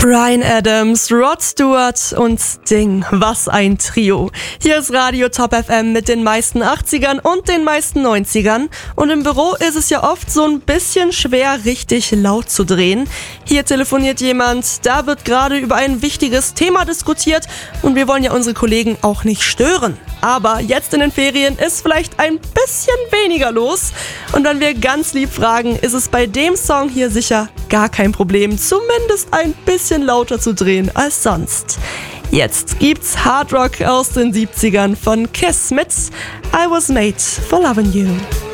Bryan Adams, Rod Stewart und Sting. Was ein Trio. Hier ist Radio Top FM mit den meisten 80ern und den meisten 90ern. Und im Büro ist es ja oft so ein bisschen schwer, richtig laut zu drehen. Hier telefoniert jemand, da wird gerade über ein wichtiges Thema diskutiert und wir wollen ja unsere Kollegen auch nicht stören. Aber jetzt in den Ferien ist vielleicht ein bisschen weniger los. Und wenn wir ganz lieb fragen, ist es bei dem Song hier sicher gar kein Problem, zumindest ein bisschen lauter zu drehen als sonst. Jetzt gibt's Hard Rock aus den 70ern von Kiss mit I Was Made for Loving You.